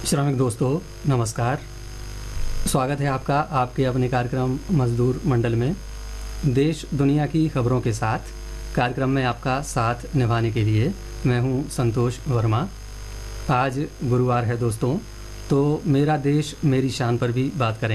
श्रमिक दोस्तों नमस्कार। स्वागत है आपका आपके अपने कार्यक्रम मजदूर मंडल में। देश दुनिया की खबरों के साथ कार्यक्रम में आपका साथ निभाने के लिए मैं हूं संतोष वर्मा। आज गुरुवार है दोस्तों, तो मेरा देश मेरी शान पर भी बात करें।